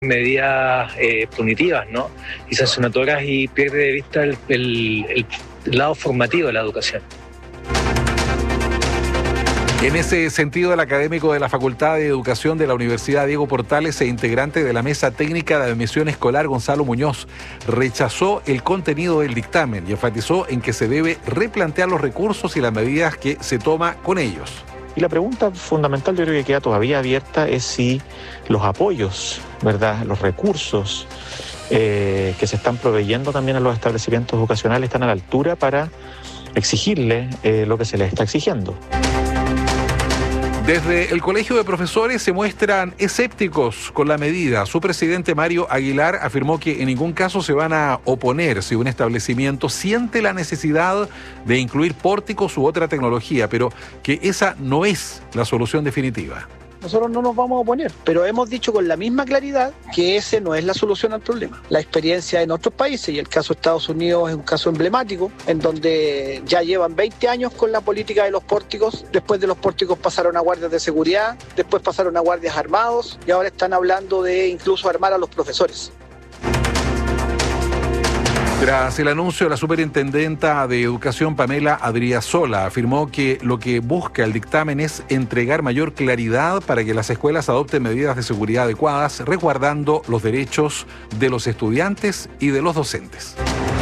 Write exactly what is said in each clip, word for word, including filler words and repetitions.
medidas eh, punitivas, ¿no? y sancionatorias y pierde de vista el, el, el, el lado formativo de la educación. En ese sentido, el académico de la Facultad de Educación de la Universidad Diego Portales e integrante de la Mesa Técnica de Admisión Escolar Gonzalo Muñoz rechazó el contenido del dictamen y enfatizó en que se debe replantear los recursos y las medidas que se toma con ellos. Y la pregunta fundamental, yo creo que queda todavía abierta, es si los apoyos, ¿verdad?, los recursos eh, que se están proveyendo también a los establecimientos educacionales están a la altura para exigirle eh, lo que se les está exigiendo. Desde el Colegio de Profesores se muestran escépticos con la medida. Su presidente Mario Aguilar afirmó que en ningún caso se van a oponer si un establecimiento siente la necesidad de incluir pórticos u otra tecnología, pero que esa no es la solución definitiva. Nosotros no nos vamos a oponer, pero hemos dicho con la misma claridad que ese no es la solución al problema. La experiencia en otros países, y el caso de Estados Unidos es un caso emblemático, en donde ya llevan veinte años con la política de los pórticos, después de los pórticos pasaron a guardias de seguridad, después pasaron a guardias armados, y ahora están hablando de incluso armar a los profesores. Tras el anuncio, la superintendenta de Educación, Pamela Adriasola, afirmó que lo que busca el dictamen es entregar mayor claridad para que las escuelas adopten medidas de seguridad adecuadas, resguardando los derechos de los estudiantes y de los docentes.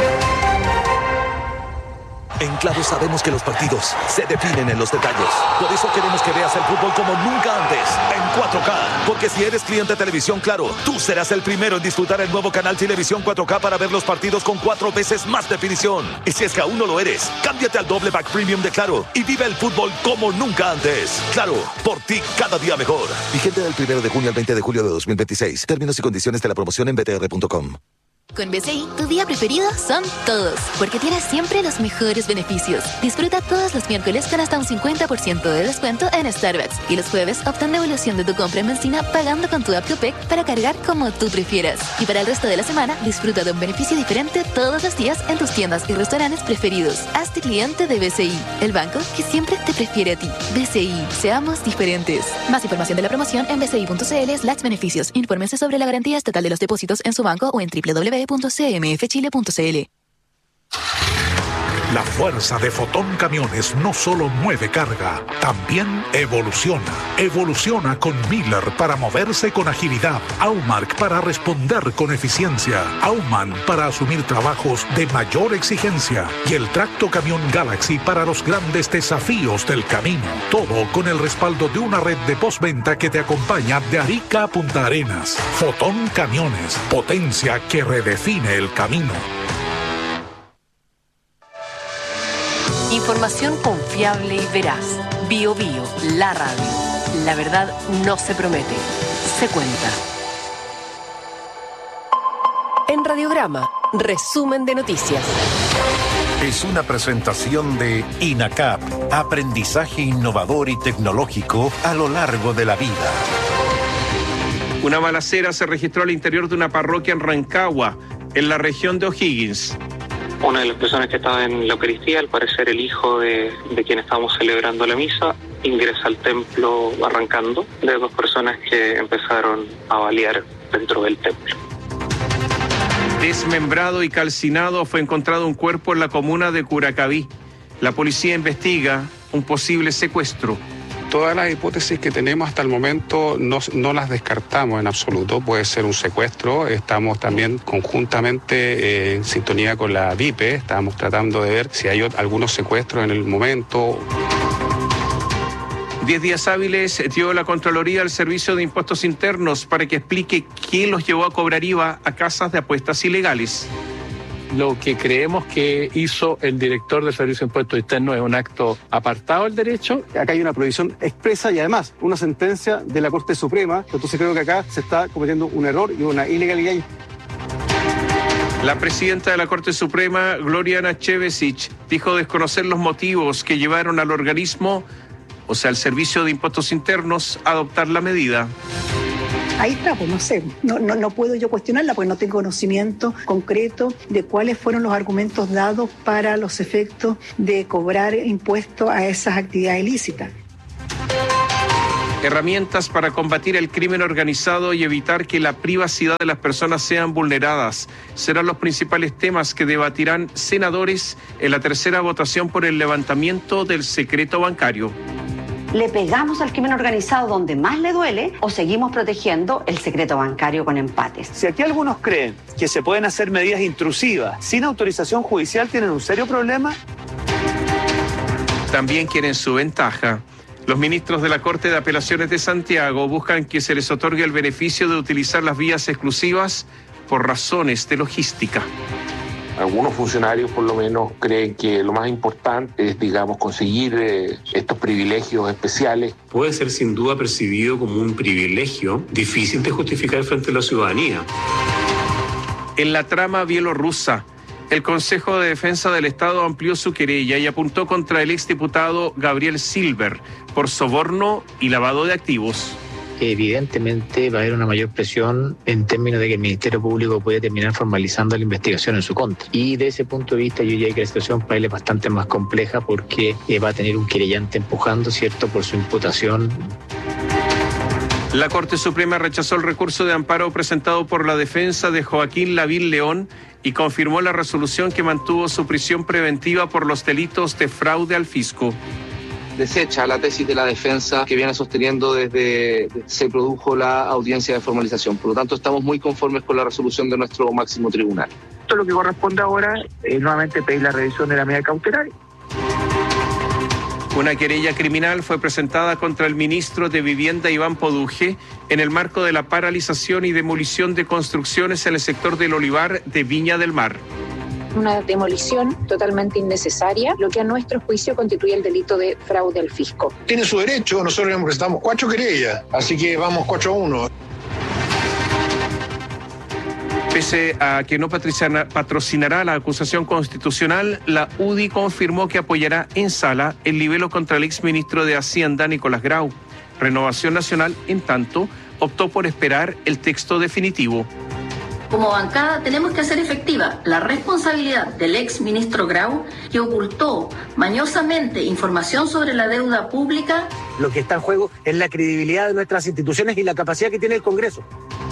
En Claro sabemos que los partidos se definen en los detalles. Por eso queremos que veas el fútbol como nunca antes, en cuatro K. Porque si eres cliente de Televisión Claro, tú serás el primero en disfrutar el nuevo canal Televisión cuatro K para ver los partidos con cuatro veces más definición. Y si es que aún no lo eres, cámbiate al doble pack premium de Claro y vive el fútbol como nunca antes. Claro, por ti cada día mejor. Vigente del primero de junio al veinte de julio de dos mil veintiséis. Términos y condiciones de la promoción en b t r punto com. Con B C I, tu día preferido son todos, porque tienes siempre los mejores beneficios. Disfruta todos los miércoles con hasta un cincuenta por ciento de descuento en Starbucks. Y los jueves obtén devolución de tu compra en benzina pagando con tu app Copec para cargar como tú prefieras. Y para el resto de la semana, disfruta de un beneficio diferente todos los días en tus tiendas y restaurantes preferidos. Hazte cliente de B C I, el banco que siempre te prefiere a ti. B C I, seamos diferentes. Más información de la promoción en bci.cl slash beneficios. Infórmense sobre la garantía estatal de los depósitos en su banco o en doble u doble u doble u punto c m f chile punto c l. La fuerza de Fotón Camiones no solo mueve carga, también evoluciona. Evoluciona con Miller para moverse con agilidad, Aumark para responder con eficiencia, Auman para asumir trabajos de mayor exigencia y el Tracto Camión Galaxy para los grandes desafíos del camino. Todo con el respaldo de una red de postventa que te acompaña de Arica a Punta Arenas. Fotón Camiones, potencia que redefine el camino. Información confiable y veraz. Bio Bio, la radio. La verdad no se promete, se cuenta. En Radiograma, resumen de noticias. Es una presentación de INACAP, aprendizaje innovador y tecnológico a lo largo de la vida. Una balacera se registró al interior de una parroquia en Rancagua, en la región de O'Higgins. Una de las personas que estaba en la Eucaristía, al parecer el hijo de, de quien estábamos celebrando la misa, ingresa al templo arrancando de dos personas que empezaron a balear dentro del templo. Desmembrado y calcinado fue encontrado un cuerpo en la comuna de Curacaví. La policía investiga un posible secuestro. Todas las hipótesis que tenemos hasta el momento no, no las descartamos en absoluto. Puede ser un secuestro. Estamos también conjuntamente eh, en sintonía con la D I P E. Estamos tratando de ver si hay algunos secuestros en el momento. Diez días hábiles dio la Contraloría al Servicio de Impuestos Internos para que explique quién los llevó a cobrar I V A a casas de apuestas ilegales. Lo que creemos que hizo el director del Servicio de Impuestos Internos es un acto apartado del derecho. Acá hay una prohibición expresa y además una sentencia de la Corte Suprema. Entonces creo que acá se está cometiendo un error y una ilegalidad. La presidenta de la Corte Suprema, Gloriana Chevesich, dijo desconocer los motivos que llevaron al organismo, o sea, al Servicio de Impuestos Internos, a adoptar la medida. Ahí está, pues no sé, no, no, no puedo yo cuestionarla porque no tengo conocimiento concreto de cuáles fueron los argumentos dados para los efectos de cobrar impuestos a esas actividades ilícitas. Herramientas para combatir el crimen organizado y evitar que la privacidad de las personas sean vulneradas serán los principales temas que debatirán senadores en la tercera votación por el levantamiento del secreto bancario. ¿Le pegamos al crimen organizado donde más le duele o seguimos protegiendo el secreto bancario con empates? Si aquí algunos creen que se pueden hacer medidas intrusivas sin autorización judicial, tienen un serio problema. También quieren su ventaja. Los ministros de la Corte de Apelaciones de Santiago buscan que se les otorgue el beneficio de utilizar las vías exclusivas por razones de logística. Algunos funcionarios, por lo menos, creen que lo más importante es, digamos, conseguir eh, estos privilegios especiales. Puede ser sin duda percibido como un privilegio difícil de justificar frente a la ciudadanía. En la trama bielorrusa, el Consejo de Defensa del Estado amplió su querella y apuntó contra el exdiputado Gabriel Silver por soborno y lavado de activos. Evidentemente va a haber una mayor presión en términos de que el Ministerio Público puede terminar formalizando la investigación en su contra. Y de ese punto de vista yo diría que la situación para él es bastante más compleja porque eh, va a tener un querellante empujando, ¿cierto?, por su imputación. La Corte Suprema rechazó el recurso de amparo presentado por la defensa de Joaquín Lavín León y confirmó la resolución que mantuvo su prisión preventiva por los delitos de fraude al fisco. Desecha la tesis de la defensa que viene sosteniendo desde que se produjo la audiencia de formalización. Por lo tanto, estamos muy conformes con la resolución de nuestro máximo tribunal. Esto lo que corresponde ahora es nuevamente pedir la revisión de la medida cautelar. Una querella criminal fue presentada contra el ministro de Vivienda, Iván Poduje, en el marco de la paralización y demolición de construcciones en el sector del Olivar de Viña del Mar. Una demolición totalmente innecesaria, lo que a nuestro juicio constituye el delito de fraude al fisco. Tiene su derecho, nosotros le presentamos cuatro querellas, así que vamos cuatro a uno. Pese a que no patrocinará la acusación constitucional, la U D I confirmó que apoyará en sala el libelo contra el exministro de Hacienda, Nicolás Grau. Renovación Nacional, en tanto, optó por esperar el texto definitivo. Como bancada tenemos que hacer efectiva la responsabilidad del ex ministro Grau, que ocultó mañosamente información sobre la deuda pública. Lo que está en juego es la credibilidad de nuestras instituciones y la capacidad que tiene el Congreso.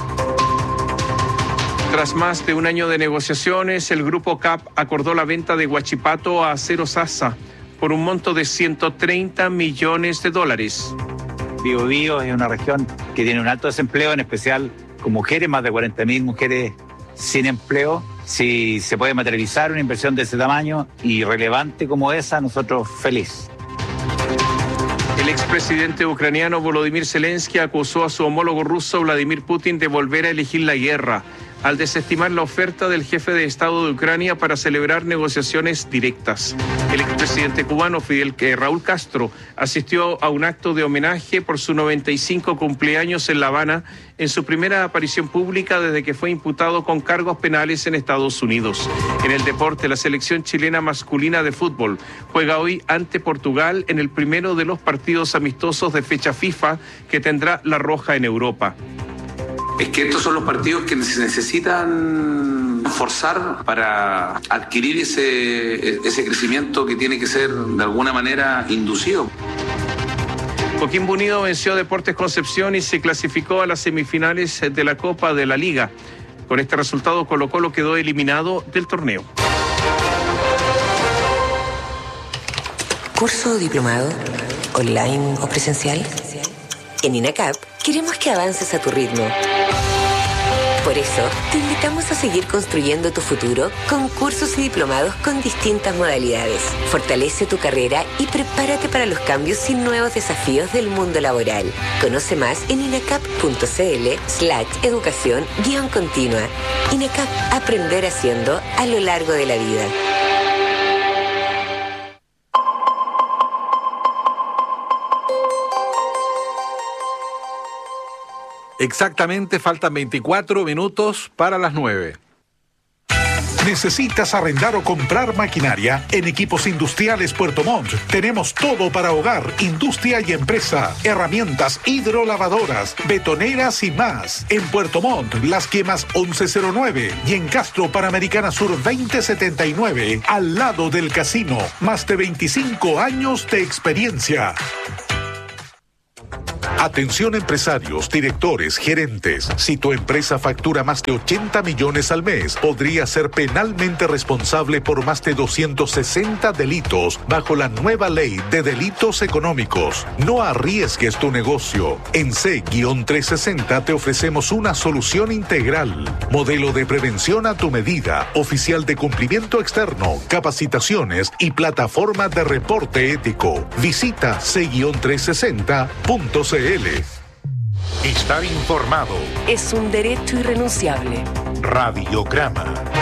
Tras más de un año de negociaciones, el Grupo C A P acordó la venta de Huachipato a Acero Sasa por un monto de ciento treinta millones de dólares. Biobío es una región que tiene un alto desempleo, en especial con mujeres, más de cuarenta mil mujeres sin empleo. Si se puede materializar una inversión de ese tamaño y relevante como esa, nosotros feliz. El expresidente ucraniano Volodymyr Zelensky acusó a su homólogo ruso Vladimir Putin de volver a elegir la guerra, al desestimar la oferta del jefe de Estado de Ucrania para celebrar negociaciones directas. El expresidente cubano Fidel Raúl Castro asistió a un acto de homenaje por su noventa y cinco cumpleaños en La Habana, en su primera aparición pública desde que fue imputado con cargos penales en Estados Unidos. En el deporte, la selección chilena masculina de fútbol juega hoy ante Portugal en el primero de los partidos amistosos de fecha FIFA que tendrá la Roja en Europa. Es que estos son los partidos que se necesitan forzar para adquirir ese, ese crecimiento que tiene que ser de alguna manera inducido. Coquimbo Unido venció a Deportes Concepción y se clasificó a las semifinales de la Copa de la Liga. Con este resultado, Colo-Colo quedó eliminado del torneo. ¿Curso o diplomado? ¿Online o presencial? En INACAP queremos que avances a tu ritmo. Por eso, te invitamos a seguir construyendo tu futuro con cursos y diplomados con distintas modalidades. Fortalece tu carrera y prepárate para los cambios y nuevos desafíos del mundo laboral. Conoce más en inacap.cl slash educación guión continua. INACAP, aprender haciendo a lo largo de la vida. Exactamente, faltan veinticuatro minutos para las nueve. ¿Necesitas arrendar o comprar maquinaria? En Equipos Industriales Puerto Montt tenemos todo para hogar, industria y empresa. Herramientas hidrolavadoras, betoneras y más. En Puerto Montt, Las Quemas once cero nueve y en Castro, Panamericana Sur veinte setenta y nueve, al lado del casino. Más de veinticinco años de experiencia. Atención empresarios, directores, gerentes. Si tu empresa factura más de ochenta millones al mes, podría ser penalmente responsable por más de doscientos sesenta delitos bajo la nueva ley de delitos económicos. No arriesgues tu negocio. En C trescientos sesenta te ofrecemos una solución integral. Modelo de prevención a tu medida, oficial de cumplimiento externo, capacitaciones y plataforma de reporte ético. Visita C trescientos sesenta punto c l. Estar informado. Es un derecho irrenunciable. Radiograma.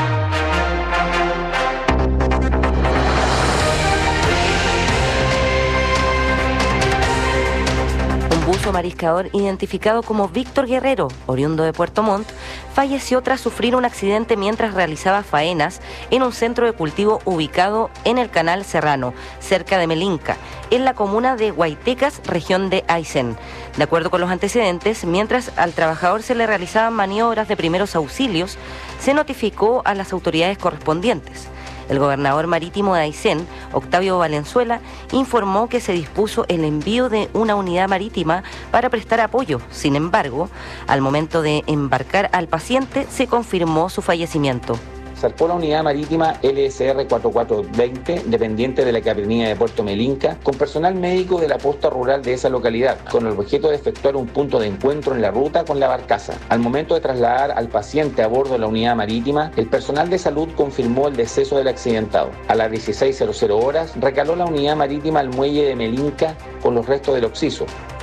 Un buzo mariscador identificado como Víctor Guerrero, oriundo de Puerto Montt, falleció tras sufrir un accidente mientras realizaba faenas en un centro de cultivo ubicado en el Canal Serrano, cerca de Melinca, en la comuna de Guaytecas, región de Aysén. De acuerdo con los antecedentes, mientras al trabajador se le realizaban maniobras de primeros auxilios, se notificó a las autoridades correspondientes. El gobernador marítimo de Aysén, Octavio Valenzuela, informó que se dispuso el envío de una unidad marítima para prestar apoyo. Sin embargo, al momento de embarcar al paciente, se confirmó su fallecimiento. Zarpó la unidad marítima L S R cuatro cuatro dos cero, dependiente de la Capitania de Puerto Melinca, con personal médico de la posta rural de esa localidad, con el objeto de efectuar un punto de encuentro en la ruta con la barcaza. Al momento de trasladar al paciente a bordo de la unidad marítima, el personal de salud confirmó el deceso del accidentado. A las dieciséis horas recaló la unidad marítima al muelle de Melinca con los restos del occiso.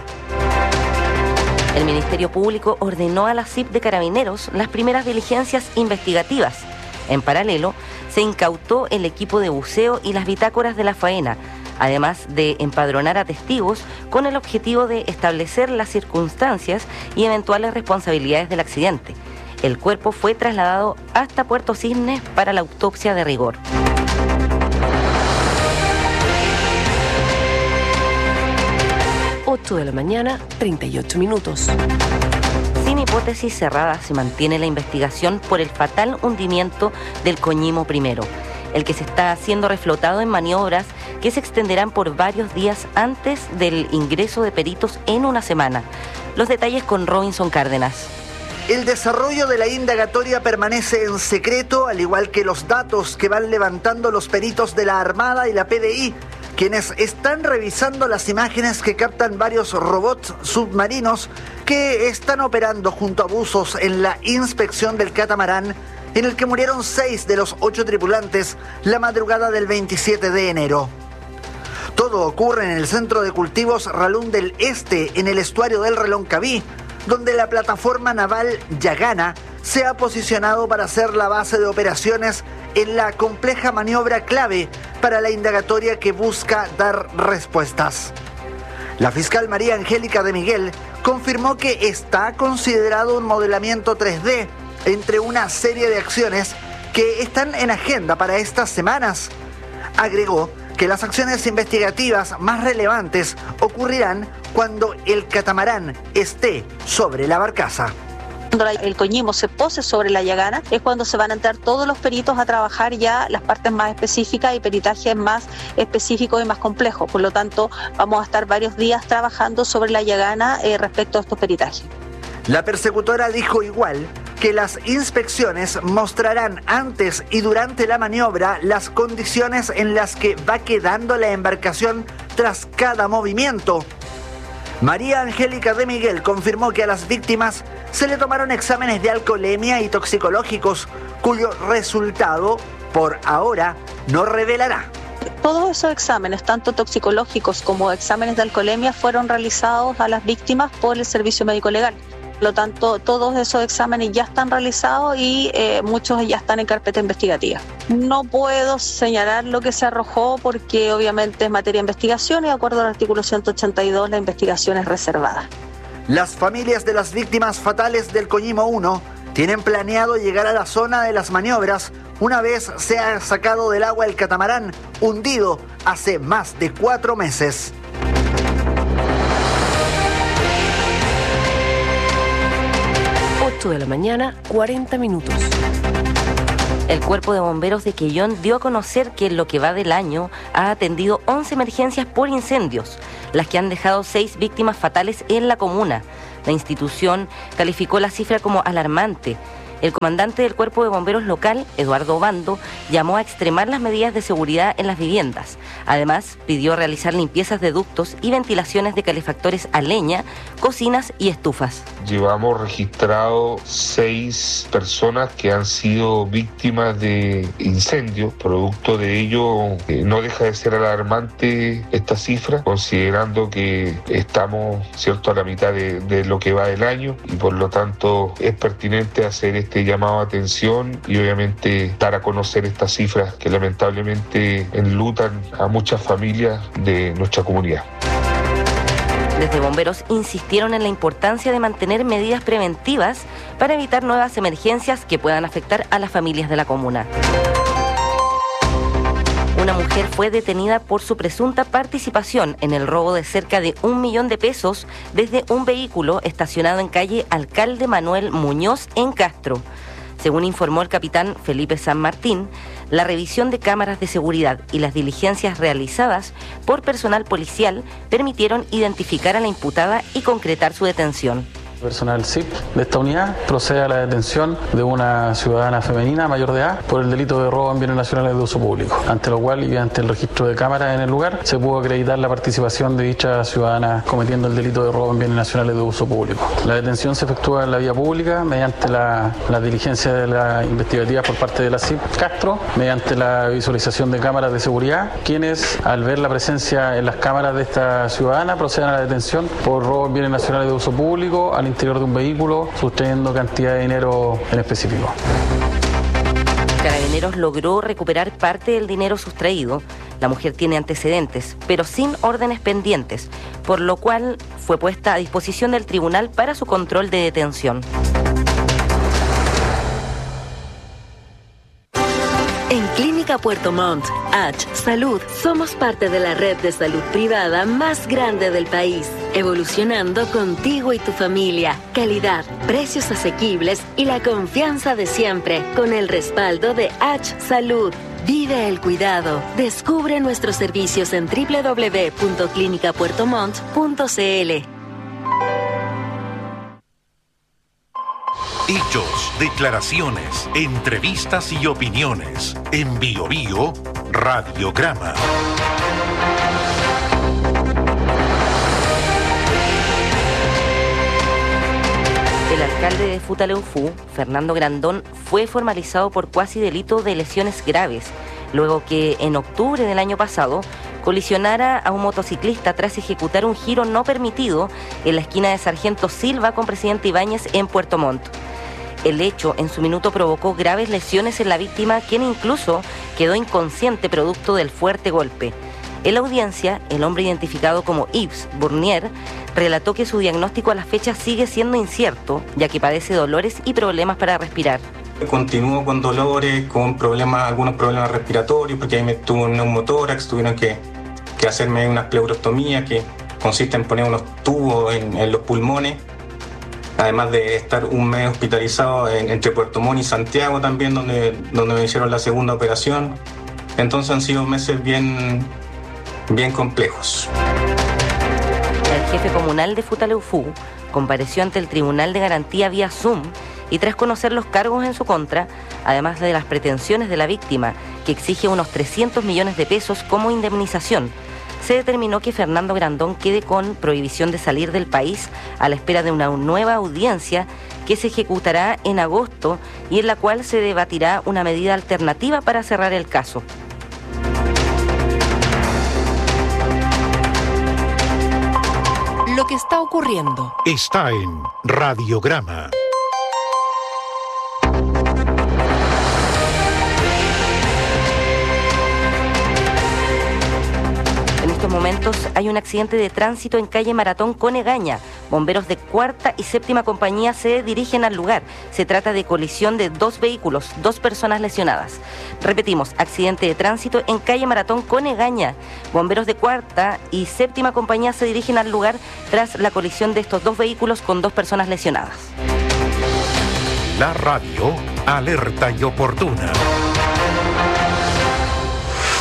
El Ministerio Público ordenó a la C I P de Carabineros las primeras diligencias investigativas. En paralelo, se incautó el equipo de buceo y las bitácoras de la faena, además de empadronar a testigos con el objetivo de establecer las circunstancias y eventuales responsabilidades del accidente. El cuerpo fue trasladado hasta Puerto Cisnes para la autopsia de rigor. ocho de la mañana, treinta y ocho minutos. Sin hipótesis cerrada se mantiene la investigación por el fatal hundimiento del Coñimo primero, el que se está siendo reflotado en maniobras que se extenderán por varios días antes del ingreso de peritos en una semana. Los detalles con Robinson Cárdenas. El desarrollo de la indagatoria permanece en secreto, al igual que los datos que van levantando los peritos de la Armada y la P D I, quienes están revisando las imágenes que captan varios robots submarinos que están operando junto a buzos en la inspección del catamarán, en el que murieron seis de los ocho tripulantes la madrugada del veintisiete de enero. Todo ocurre en el centro de cultivos Ralún del Este, en el estuario del Reloncaví, donde la plataforma naval Yagana se ha posicionado para ser la base de operaciones en la compleja maniobra clave para la indagatoria que busca dar respuestas. La fiscal María Angélica de Miguel confirmó que está considerado un modelamiento tres D entre una serie de acciones que están en agenda para estas semanas. Agregó que las acciones investigativas más relevantes ocurrirán cuando el catamarán esté sobre la barcaza. Cuando el Coñimo se pose sobre la Yagana es cuando se van a entrar todos los peritos a trabajar ya las partes más específicas y peritajes más específicos y más complejos. Por lo tanto, vamos a estar varios días trabajando sobre la Yagana eh, respecto a estos peritajes. La persecutora dijo igual que las inspecciones mostrarán antes y durante la maniobra las condiciones en las que va quedando la embarcación tras cada movimiento. María Angélica de Miguel confirmó que a las víctimas se le tomaron exámenes de alcoholemia y toxicológicos, cuyo resultado, por ahora, no revelará. Todos esos exámenes, tanto toxicológicos como exámenes de alcoholemia, fueron realizados a las víctimas por el Servicio Médico Legal. Por lo tanto, todos esos exámenes ya están realizados y eh, muchos ya están en carpeta investigativa. No puedo señalar lo que se arrojó porque obviamente es materia de investigación y de acuerdo al artículo ciento ochenta y dos la investigación es reservada. Las familias de las víctimas fatales del Coñimo uno tienen planeado llegar a la zona de las maniobras una vez sea sacado del agua el catamarán, hundido hace más de cuatro meses. ocho de la mañana, cuarenta minutos. El Cuerpo de Bomberos de Quellón dio a conocer que en lo que va del año ha atendido once emergencias por incendios, las que han dejado seis víctimas fatales en la comuna. La institución calificó la cifra como alarmante. El comandante del Cuerpo de Bomberos local, Eduardo Obando, llamó a extremar las medidas de seguridad en las viviendas. Además, pidió realizar limpiezas de ductos y ventilaciones de calefactores a leña, cocinas y estufas. Llevamos registrado seis personas que han sido víctimas de incendios. Producto de ello, eh, no deja de ser alarmante esta cifra, considerando que estamos, cierto, a la mitad de, de lo que va del año y por lo tanto es pertinente hacer este llamado a atención y obviamente dar a conocer estas cifras que lamentablemente enlutan a muchas familias de nuestra comunidad. Desde Bomberos insistieron en la importancia de mantener medidas preventivas para evitar nuevas emergencias que puedan afectar a las familias de la comuna. Una mujer fue detenida por su presunta participación en el robo de cerca de un millón de pesos desde un vehículo estacionado en calle Alcalde Manuel Muñoz en Castro. Según informó el capitán Felipe San Martín, la revisión de cámaras de seguridad y las diligencias realizadas por personal policial permitieron identificar a la imputada y concretar su detención. Personal S I P de esta unidad procede a la detención de una ciudadana femenina mayor de edad por el delito de robo en bienes nacionales de uso público, ante lo cual y ante el registro de cámaras en el lugar se pudo acreditar la participación de dicha ciudadana cometiendo el delito de robo en bienes nacionales de uso público. La detención se efectúa en la vía pública mediante la, la diligencia de la investigativa por parte de la S I P Castro, mediante la visualización de cámaras de seguridad, quienes al ver la presencia en las cámaras de esta ciudadana proceden a la detención por robo en bienes nacionales de uso público al interior de un vehículo, sustrayendo cantidad de dinero en específico. Carabineros logró recuperar parte del dinero sustraído. La mujer tiene antecedentes, pero sin órdenes pendientes, por lo cual fue puesta a disposición del tribunal para su control de detención. En Clínica Puerto Montt, H Salud, somos parte de la red de salud privada más grande del país, evolucionando contigo y tu familia. Calidad, precios asequibles y la confianza de siempre, con el respaldo de H Salud. Vive el cuidado. Descubre nuestros servicios en doble u doble u doble u punto clínica puerto montt punto c l. Hechos, declaraciones, entrevistas y opiniones. En Bio Bio, Radiograma. El alcalde de Futaleufú, Fernando Grandón, fue formalizado por cuasi delito de lesiones graves, luego que en octubre del año pasado colisionara a un motociclista tras ejecutar un giro no permitido en la esquina de Sargento Silva con Presidente Ibáñez en Puerto Montt. El hecho en su minuto provocó graves lesiones en la víctima, quien incluso quedó inconsciente producto del fuerte golpe. En la audiencia, el hombre identificado como Yves Bournier relató que su diagnóstico a la fecha sigue siendo incierto, ya que padece dolores y problemas para respirar. Continúo con dolores, con problemas, algunos problemas respiratorios, porque ahí me tuvo un neumotórax, tuvieron que, que hacerme una pleurotomía que consiste en poner unos tubos en, en los pulmones, además de estar un mes hospitalizado en, entre Puerto Montt y Santiago también, donde, donde me hicieron la segunda operación. Entonces han sido meses bien, bien complejos. El jefe comunal de Futaleufú compareció ante el Tribunal de Garantía vía Zoom y tras conocer los cargos en su contra, además de las pretensiones de la víctima, que exige unos trescientos millones de pesos como indemnización, se determinó que Fernando Grandón quede con prohibición de salir del país a la espera de una nueva audiencia que se ejecutará en agosto y en la cual se debatirá una medida alternativa para cerrar el caso. Lo que está ocurriendo está en Radiograma. En estos momentos hay un accidente de tránsito en calle Maratón con Egaña. Bomberos de cuarta y séptima compañía se dirigen al lugar. Se trata de colisión de dos vehículos, dos personas lesionadas. Repetimos, accidente de tránsito en calle Maratón con Egaña. Bomberos de cuarta y séptima compañía se dirigen al lugar tras la colisión de estos dos vehículos con dos personas lesionadas. La radio alerta y oportuna.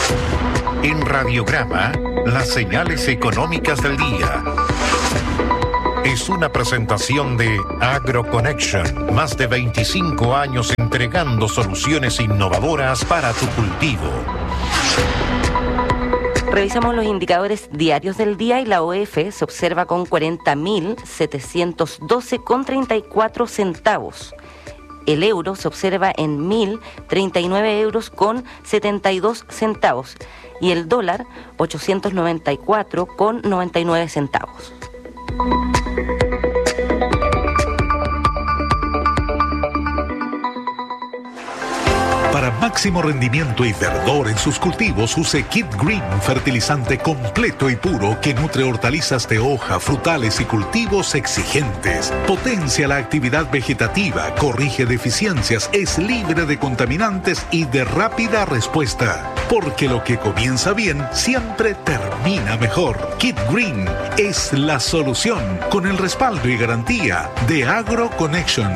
En Radiograma, las señales económicas del día. Es una presentación de AgroConnection. Más de veinticinco años entregando soluciones innovadoras para tu cultivo. Revisamos los indicadores diarios del día y la O F se observa con cuarenta mil setecientos doce con treinta y cuatro centavos. El euro se observa en mil treinta y nueve euros con setenta y dos centavos y el dólar ochocientos noventa y cuatro con noventa y nueve centavos. Para máximo rendimiento y verdor en sus cultivos, use Kid Green, fertilizante completo y puro que nutre hortalizas de hoja, frutales y cultivos exigentes. Potencia la actividad vegetativa, corrige deficiencias, es libre de contaminantes y de rápida respuesta. Porque lo que comienza bien siempre termina mejor. Kid Green es la solución con el respaldo y garantía de AgroConnection.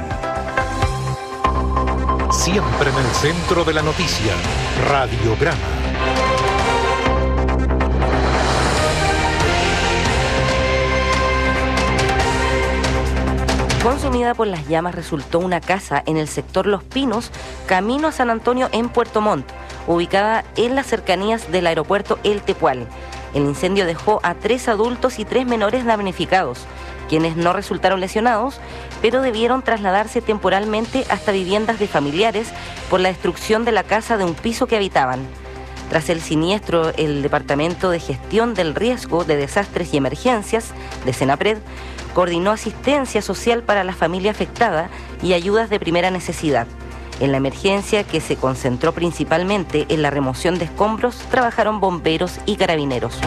Siempre en el centro de la noticia, Radiograma. Consumida por las llamas resultó una casa en el sector Los Pinos, camino a San Antonio en Puerto Montt, ubicada en las cercanías del aeropuerto El Tepual. El incendio dejó a tres adultos y tres menores damnificados, quienes no resultaron lesionados, pero debieron trasladarse temporalmente hasta viviendas de familiares por la destrucción de la casa de un piso que habitaban. Tras el siniestro, el Departamento de Gestión del Riesgo de Desastres y Emergencias de Senapred coordinó asistencia social para la familia afectada y ayudas de primera necesidad. En la emergencia, que se concentró principalmente en la remoción de escombros, trabajaron bomberos y carabineros.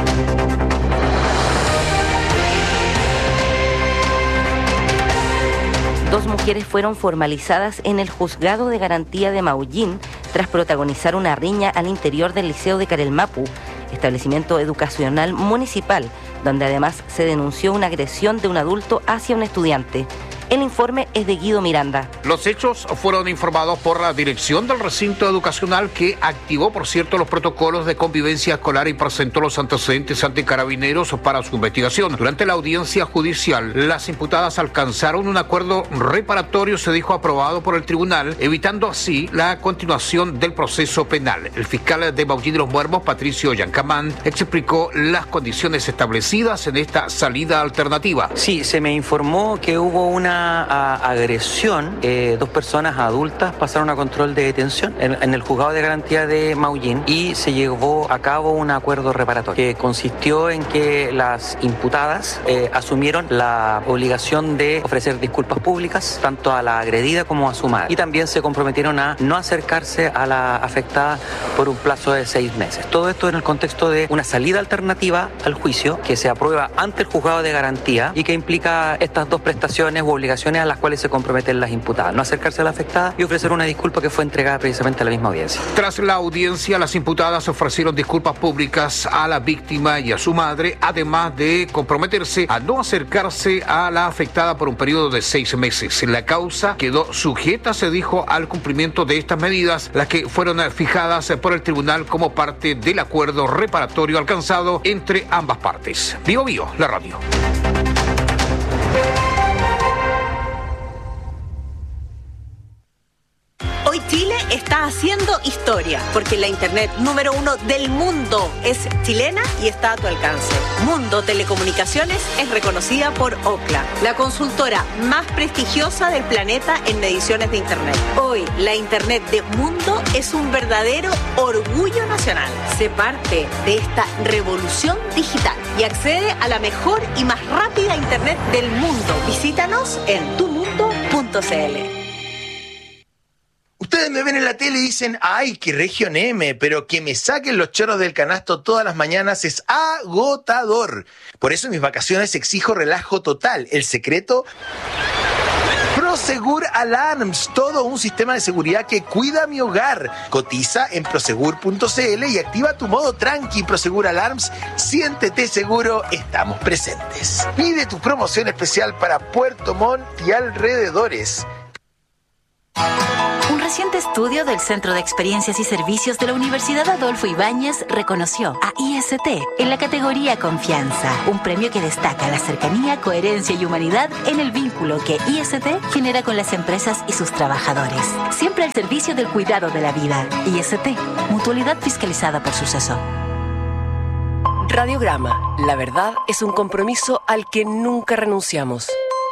Dos mujeres fueron formalizadas en el Juzgado de Garantía de Maullín tras protagonizar una riña al interior del Liceo de Carelmapu, establecimiento educacional municipal, donde además se denunció una agresión de un adulto hacia un estudiante. El informe es de Guido Miranda. Los hechos fueron informados por la dirección del recinto educacional, que activó, por cierto, los protocolos de convivencia escolar y presentó los antecedentes ante carabineros para su investigación. Durante la audiencia judicial, las imputadas alcanzaron un acuerdo reparatorio, se dijo, aprobado por el tribunal, evitando así la continuación del proceso penal. El fiscal de Maullín de los Muermos, Patricio Yancamán, explicó las condiciones establecidas en esta salida alternativa. Sí, se me informó que hubo una A agresión, eh, dos personas adultas pasaron a control de detención en, en el juzgado de garantía de Maullín y se llevó a cabo un acuerdo reparatorio que consistió en que las imputadas eh, asumieron la obligación de ofrecer disculpas públicas tanto a la agredida como a su madre, y también se comprometieron a no acercarse a la afectada por un plazo de seis meses. Todo esto en el contexto de una salida alternativa al juicio que se aprueba ante el juzgado de garantía y que implica estas dos prestaciones u obligaciones a las cuales se comprometen las imputadas: no acercarse a la afectada y ofrecer una disculpa que fue entregada precisamente a la misma audiencia. Tras la audiencia, las imputadas ofrecieron disculpas públicas a la víctima y a su madre, además de comprometerse a no acercarse a la afectada por un periodo de seis meses. La causa quedó sujeta, se dijo, al cumplimiento de estas medidas, las que fueron fijadas por el tribunal como parte del acuerdo reparatorio alcanzado entre ambas partes. Bio Bio, la radio. Hoy Chile está haciendo historia, porque la internet número uno del mundo es chilena y está a tu alcance. Mundo Telecomunicaciones es reconocida por Ookla, la consultora más prestigiosa del planeta en mediciones de internet. Hoy, la internet de Mundo es un verdadero orgullo nacional. Sé parte de esta revolución digital y accede a la mejor y más rápida internet del mundo. Visítanos en tu mundo punto c l. Ustedes me ven en la tele y dicen, ay, qué región M, pero que me saquen los chorros del canasto todas las mañanas es agotador. Por eso en mis vacaciones exijo relajo total. El secreto, Prosegur Alarms, todo un sistema de seguridad que cuida mi hogar. Cotiza en prosegur punto c l y activa tu modo tranqui. Prosegur Alarms, siéntete seguro, estamos presentes. Pide tu promoción especial para Puerto Montt y alrededores. Un reciente estudio del Centro de Experiencias y Servicios de la Universidad Adolfo Ibáñez reconoció a I S T en la categoría Confianza, un premio que destaca la cercanía, coherencia y humanidad en el vínculo que I S T genera con las empresas y sus trabajadores. Siempre al servicio del cuidado de la vida. I S T, mutualidad fiscalizada por Suceso. Radiograma. La verdad es un compromiso al que nunca renunciamos.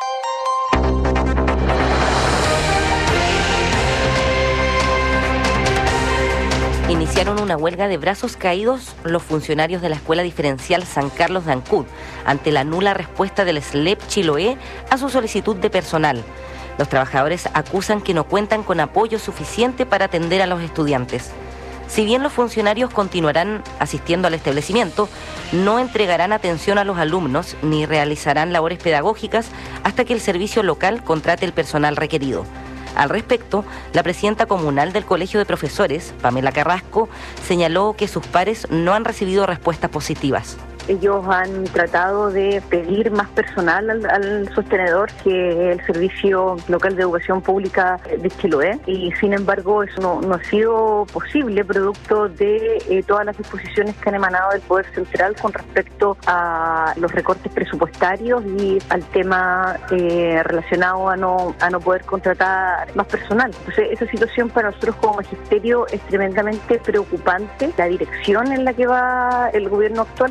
Iniciaron una huelga de brazos caídos los funcionarios de la Escuela Diferencial San Carlos de Ancud ante la nula respuesta del S L E P Chiloé a su solicitud de personal. Los trabajadores acusan que no cuentan con apoyo suficiente para atender a los estudiantes. Si bien los funcionarios continuarán asistiendo al establecimiento, no entregarán atención a los alumnos ni realizarán labores pedagógicas hasta que el servicio local contrate el personal requerido. Al respecto, la presidenta comunal del Colegio de Profesores, Pamela Carrasco, señaló que sus pares no han recibido respuestas positivas. Ellos han tratado de pedir más personal al, al sostenedor, que es el Servicio Local de Educación Pública de Chiloé, y sin embargo eso no, no ha sido posible producto de eh, todas las disposiciones que han emanado del Poder Central con respecto a los recortes presupuestarios y al tema eh, relacionado a no, a no poder contratar más personal. Entonces, esa situación para nosotros como magisterio es tremendamente preocupante, la dirección en la que va el gobierno actual.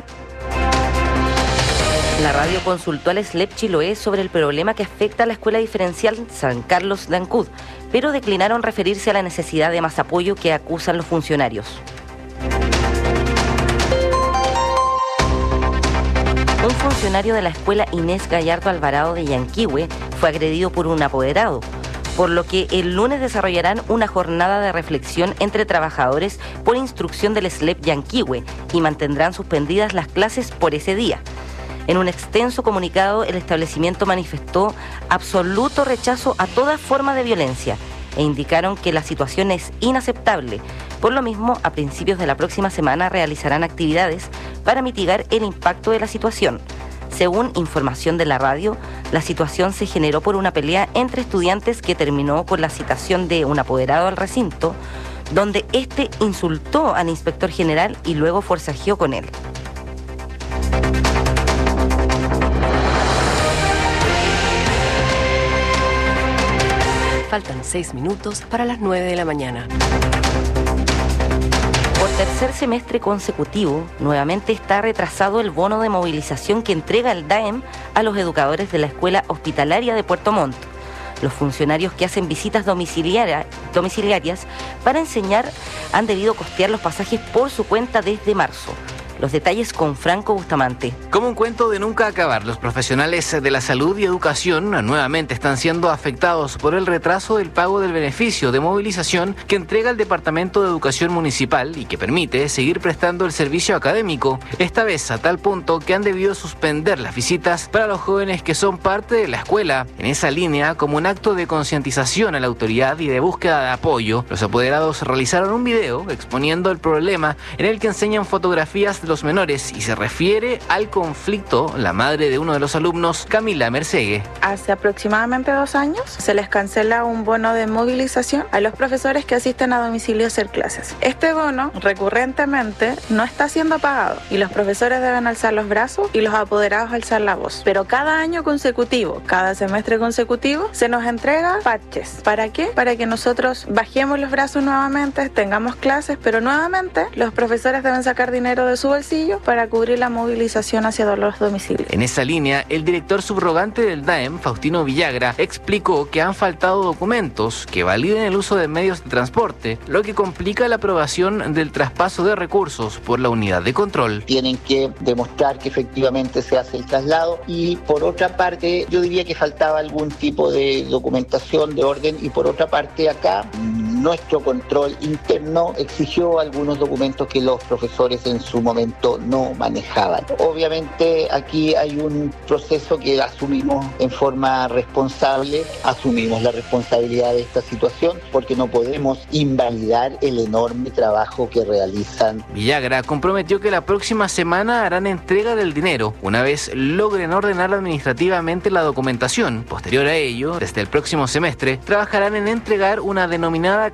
La radio consultó al S L E P Chiloé sobre el problema que afecta a la Escuela Diferencial San Carlos de Ancud, pero declinaron referirse a la necesidad de más apoyo que acusan los funcionarios. Un funcionario de la Escuela Inés Gallardo Alvarado de Yanquihue fue agredido por un apoderado, por lo que el lunes desarrollarán una jornada de reflexión entre trabajadores por instrucción del S L E P Yanquihue y mantendrán suspendidas las clases por ese día. En un extenso comunicado, el establecimiento manifestó absoluto rechazo a toda forma de violencia e indicaron que la situación es inaceptable. Por lo mismo, a principios de la próxima semana realizarán actividades para mitigar el impacto de la situación. Según información de la radio, la situación se generó por una pelea entre estudiantes que terminó con la citación de un apoderado al recinto, donde este insultó al inspector general y luego forcejeó con él. Faltan seis minutos para las nueve de la mañana. Por tercer semestre consecutivo, nuevamente está retrasado el bono de movilización que entrega el D A E M a los educadores de la Escuela Hospitalaria de Puerto Montt. Los funcionarios que hacen visitas domiciliaria, domiciliarias para enseñar han debido costear los pasajes por su cuenta desde marzo. Los detalles con Franco Bustamante. Como un cuento de nunca acabar, los profesionales de la salud y educación nuevamente están siendo afectados por el retraso del pago del beneficio de movilización que entrega el Departamento de Educación Municipal y que permite seguir prestando el servicio académico. Esta vez a tal punto que han debido suspender las visitas para los jóvenes que son parte de la escuela. En esa línea, como un acto de concientización a la autoridad y de búsqueda de apoyo, los apoderados realizaron un video exponiendo el problema en el que enseñan fotografías de los menores y se refiere al conflicto la madre de uno de los alumnos, Camila Mercegue. Hace aproximadamente dos años se les cancela un bono de movilización a los profesores que asisten a domicilio a hacer clases. Este bono recurrentemente no está siendo pagado y los profesores deben alzar los brazos y los apoderados alzar la voz. Pero cada año consecutivo, cada semestre consecutivo, se nos entrega parches. ¿Para qué? Para que nosotros bajemos los brazos nuevamente, tengamos clases, pero nuevamente los profesores deben sacar dinero de su bolsillo para cubrir la movilización hacia los domicilios. En esa línea, el director subrogante del D A E M, Faustino Villagra, explicó que han faltado documentos que validen el uso de medios de transporte, lo que complica la aprobación del traspaso de recursos por la unidad de control. Tienen que demostrar que efectivamente se hace el traslado y por otra parte yo diría que faltaba algún tipo de documentación de orden y por otra parte acá nuestro control interno exigió algunos documentos que los profesores en su momento no manejaban. Obviamente aquí hay un proceso que asumimos en forma responsable, asumimos la responsabilidad de esta situación porque no podemos invalidar el enorme trabajo que realizan. Villagra comprometió que la próxima semana harán entrega del dinero una vez logren ordenar administrativamente la documentación. Posterior a ello, desde el próximo semestre, trabajarán en entregar una denominada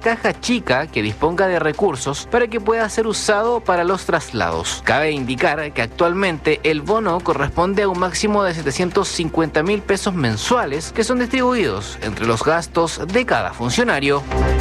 caja chica que disponga de recursos para que pueda ser usado para los traslados. Cabe indicar que actualmente el bono corresponde a un máximo de setecientos cincuenta mil pesos mensuales que son distribuidos entre los gastos de cada funcionario.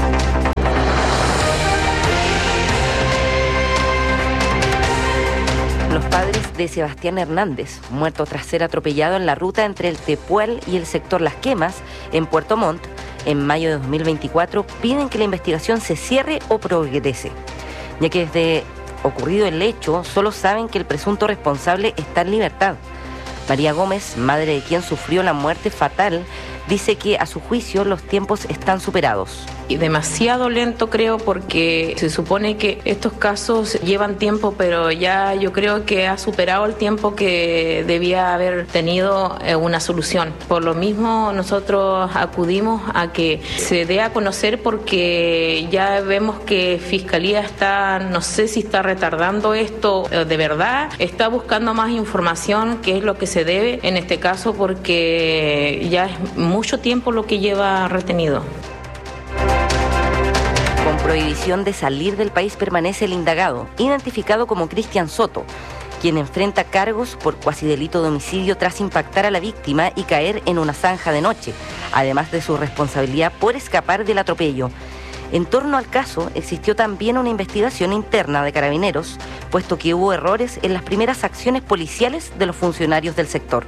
Los padres de Sebastián Hernández, muerto tras ser atropellado en la ruta entre el Tepual y el sector Las Quemas, en Puerto Montt, en mayo de dos mil veinticuatro, piden que la investigación se cierre o progrese, ya que desde ocurrido el hecho, solo saben que el presunto responsable está en libertad. María Gómez, madre de quien sufrió la muerte fatal, dice que a su juicio los tiempos están superados. Y demasiado lento, creo, porque se supone que estos casos llevan tiempo, pero ya yo creo que ha superado el tiempo que debía haber tenido una solución. Por lo mismo, nosotros acudimos a que se dé a conocer, porque ya vemos que Fiscalía está, no sé si está retardando esto de verdad, está buscando más información, que es lo que se debe en este caso, porque ya es mucho tiempo lo que lleva retenido. Con prohibición de salir del país permanece el indagado, identificado como Cristian Soto, quien enfrenta cargos por cuasi delito de homicidio tras impactar a la víctima y caer en una zanja de noche, además de su responsabilidad por escapar del atropello. En torno al caso, existió también una investigación interna de Carabineros, puesto que hubo errores en las primeras acciones policiales de los funcionarios del sector.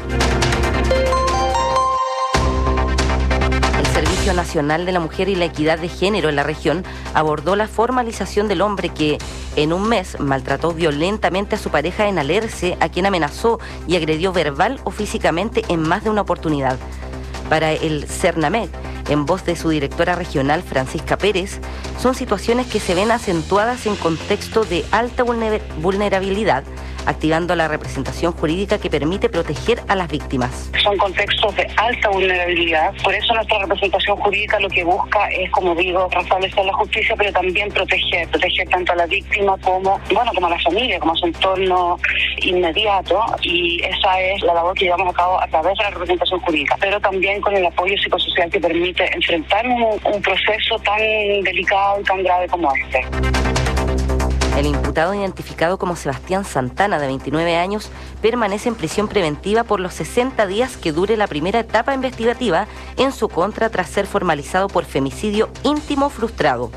El Servicio Nacional de la Mujer y la Equidad de Género en la región abordó la formalización del hombre que, en un mes, maltrató violentamente a su pareja en Alerce, a quien amenazó y agredió verbal o físicamente en más de una oportunidad. Para el CERNAMEC, en voz de su directora regional, Francisca Pérez, son situaciones que se ven acentuadas en contexto de alta vulnerabilidad, activando la representación jurídica que permite proteger a las víctimas. Son contextos de alta vulnerabilidad, por eso nuestra representación jurídica lo que busca es, como digo, restablecer la justicia, pero también proteger, proteger tanto a la víctima como, bueno, como a la familia, como a su entorno inmediato, y esa es la labor que llevamos a cabo a través de la representación jurídica, pero también con el apoyo psicosocial que permite enfrentar un, un proceso tan delicado y tan grave como este. El imputado, identificado como Sebastián Santana, de veintinueve años, permanece en prisión preventiva por los sesenta días que dure la primera etapa investigativa en su contra tras ser formalizado por femicidio íntimo frustrado.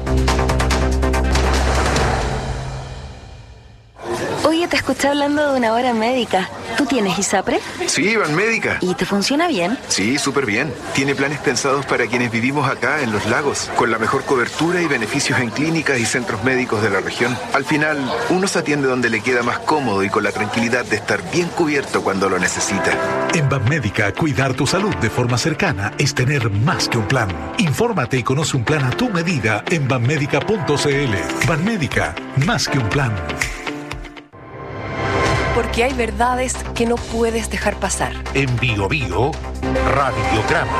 Oye, te escuché hablando de una hora médica. ¿Tú tienes ISAPRE? Sí, Banmédica. ¿Y te funciona bien? Sí, súper bien. Tiene planes pensados para quienes vivimos acá en Los Lagos, con la mejor cobertura y beneficios en clínicas y centros médicos de la región. Al final, uno se atiende donde le queda más cómodo y con la tranquilidad de estar bien cubierto cuando lo necesita. En Banmédica, cuidar tu salud de forma cercana es tener más que un plan. Infórmate y conoce un plan a tu medida en banmédica punto c l. Banmédica, más que un plan. Porque hay verdades que no puedes dejar pasar. En Bio Bio, Radiograma.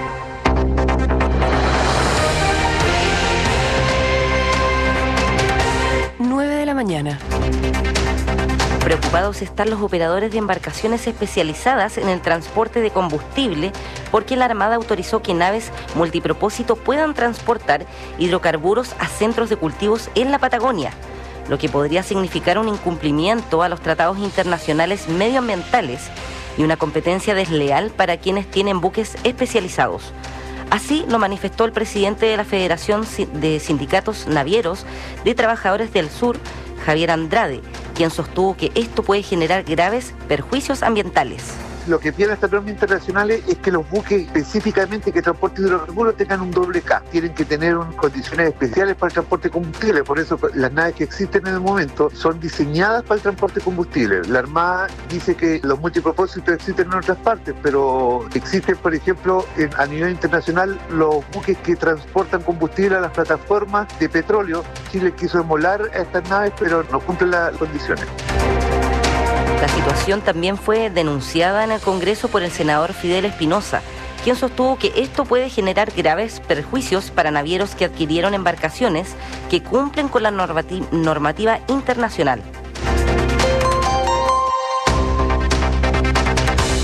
nueve de la mañana. Preocupados están los operadores de embarcaciones especializadas en el transporte de combustible, porque la Armada autorizó que naves multipropósito puedan transportar hidrocarburos a centros de cultivos en la Patagonia, lo que podría significar un incumplimiento a los tratados internacionales medioambientales y una competencia desleal para quienes tienen buques especializados. Así lo manifestó el presidente de la Federación de Sindicatos Navieros de Trabajadores del Sur, Javier Andrade, quien sostuvo que esto puede generar graves perjuicios ambientales. Lo que piden estas normas internacionales es que los buques específicamente que transporten hidrocarburos tengan un doble K. Tienen que tener un, condiciones especiales para el transporte de combustible. Por eso las naves que existen en el momento son diseñadas para el transporte de combustible. La Armada dice que los multipropósitos existen en otras partes, pero existen, por ejemplo, en, a nivel internacional, los buques que transportan combustible a las plataformas de petróleo. Chile quiso emular a estas naves, pero no cumplen las condiciones. La situación también fue denunciada en el Congreso por el senador Fidel Espinosa, quien sostuvo que esto puede generar graves perjuicios para navieros que adquirieron embarcaciones que cumplen con la normati- normativa internacional. Continu-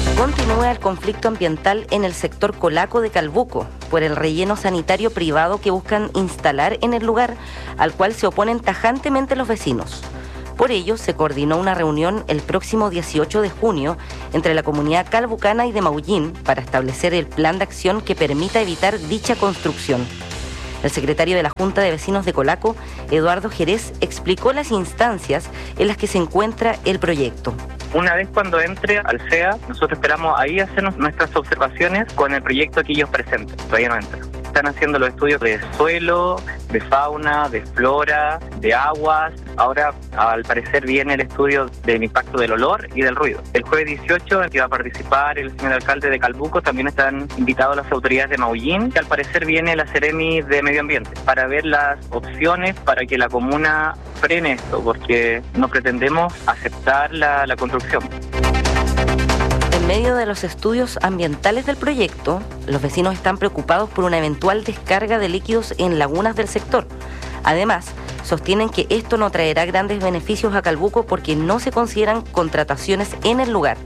Continúa el conflicto ambiental en el sector Colaco de Calbuco por el relleno sanitario privado que buscan instalar en el lugar, al cual se oponen tajantemente los vecinos. Por ello, se coordinó una reunión el próximo dieciocho de junio entre la comunidad calbucana y de Maullín para establecer el plan de acción que permita evitar dicha construcción. El secretario de la Junta de Vecinos de Colaco, Eduardo Jerez, explicó las instancias en las que se encuentra el proyecto. Una vez cuando entre al C E A, nosotros esperamos ahí hacer nuestras observaciones con el proyecto que ellos presenten. Todavía no entra. Están haciendo los estudios de suelo, de fauna, de flora, de aguas. Ahora, al parecer, viene el estudio del impacto del olor y del ruido. El jueves dieciocho, en que va a participar el señor alcalde de Calbuco, también están invitados las autoridades de Maullín, que al parecer viene la Seremi de Medio Ambiente, para ver las opciones para que la comuna frene esto, porque no pretendemos aceptar la, la construcción. En medio de los estudios ambientales del proyecto, los vecinos están preocupados por una eventual descarga de líquidos en lagunas del sector. Además, sostienen que esto no traerá grandes beneficios a Calbuco porque no se consideran contrataciones en el lugar.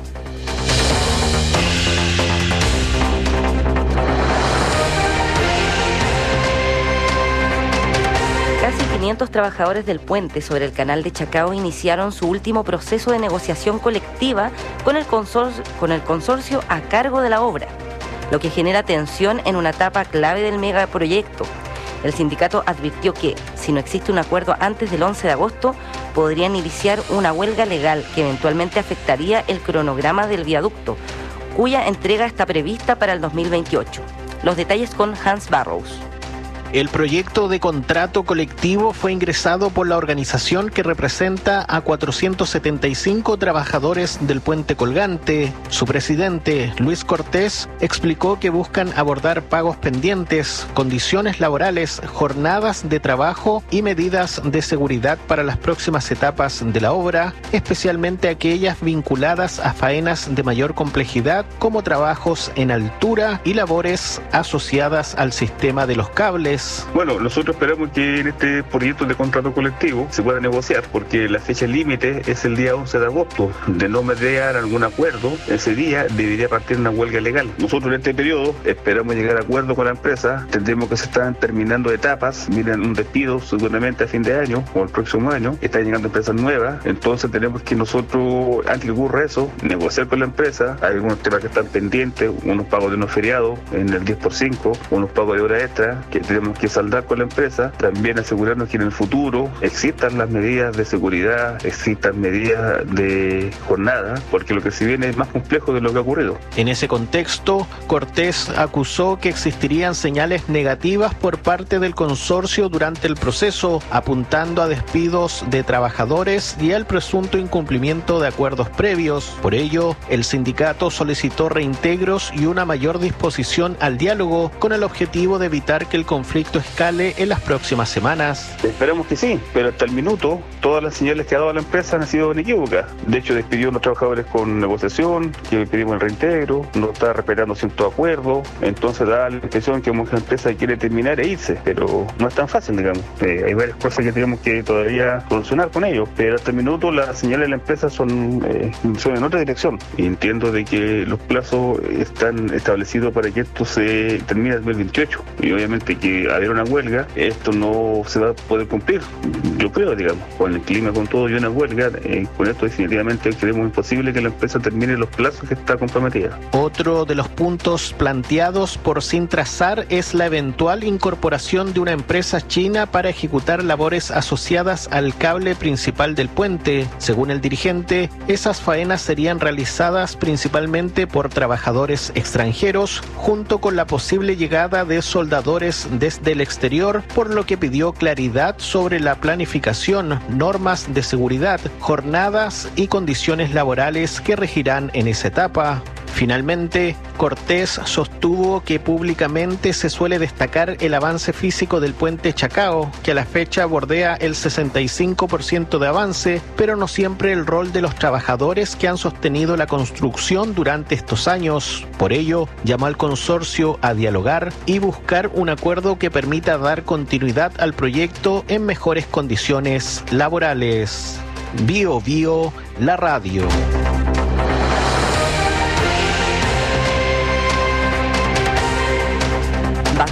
Casi quinientos trabajadores del puente sobre el canal de Chacao iniciaron su último proceso de negociación colectiva con el consorcio, con el consorcio a cargo de la obra, lo que genera tensión en una etapa clave del megaproyecto. El sindicato advirtió que, si no existe un acuerdo antes del once de agosto, podrían iniciar una huelga legal que eventualmente afectaría el cronograma del viaducto, cuya entrega está prevista para el dos mil veintiocho. Los detalles con Hans Barrows. El proyecto de contrato colectivo fue ingresado por la organización que representa a cuatrocientos setenta y cinco trabajadores del puente colgante. Su presidente, Luis Cortés, explicó que buscan abordar pagos pendientes, condiciones laborales, jornadas de trabajo y medidas de seguridad para las próximas etapas de la obra, especialmente aquellas vinculadas a faenas de mayor complejidad como trabajos en altura y labores asociadas al sistema de los cables. Bueno, nosotros esperamos que en este proyecto de contrato colectivo se pueda negociar, porque la fecha límite es el día once de agosto. De no mediar algún acuerdo, ese día debería partir una huelga legal. Nosotros en este periodo esperamos llegar a acuerdo con la empresa. Entendemos que se están terminando etapas, miren un despido seguramente a fin de año o el próximo año, están llegando empresas nuevas, entonces tenemos que nosotros, antes que ocurra eso, negociar con la empresa. Hay algunos temas que están pendientes, unos pagos de unos feriados en el diez por cinco, unos pagos de hora extra que tenemos que saldar con la empresa, también asegurarnos que en el futuro existan las medidas de seguridad, existan medidas de jornada, porque lo que se viene es más complejo de lo que ha ocurrido. En ese contexto, Cortés acusó que existirían señales negativas por parte del consorcio durante el proceso, apuntando a despidos de trabajadores y al presunto incumplimiento de acuerdos previos. Por ello, el sindicato solicitó reintegros y una mayor disposición al diálogo con el objetivo de evitar que el conflicto escale en las próximas semanas. Esperamos que sí, pero hasta el minuto todas las señales que ha dado la empresa han sido inequívocas. De hecho, despidió a los trabajadores con negociación, que pedimos el reintegro, no está respetando ciertos acuerdos, entonces da la impresión que mucha empresa quiere terminar e irse, pero no es tan fácil, digamos. Eh, hay varias cosas que tenemos que todavía solucionar con ellos, pero hasta el minuto las señales de la empresa son, eh, son en otra dirección. Y entiendo de que los plazos están establecidos para que esto se termine en dos mil veintiocho, y obviamente que haber una huelga, esto no se va a poder cumplir, yo creo, digamos, con el clima, con todo y una huelga, eh, con esto definitivamente creemos imposible que la empresa termine los plazos que está comprometida. Otro de los puntos planteados por Sintrazar es la eventual incorporación de una empresa china para ejecutar labores asociadas al cable principal del puente. Según el dirigente, esas faenas serían realizadas principalmente por trabajadores extranjeros, junto con la posible llegada de soldadores desde del exterior, por lo que pidió claridad sobre la planificación, normas de seguridad, jornadas y condiciones laborales que regirán en esa etapa. Finalmente, Cortés sostuvo que públicamente se suele destacar el avance físico del puente Chacao, que a la fecha bordea el sesenta y cinco por ciento de avance, pero no siempre el rol de los trabajadores que han sostenido la construcción durante estos años. Por ello, llamó al consorcio a dialogar y buscar un acuerdo que permita dar continuidad al proyecto en mejores condiciones laborales. Bio Bio, la radio.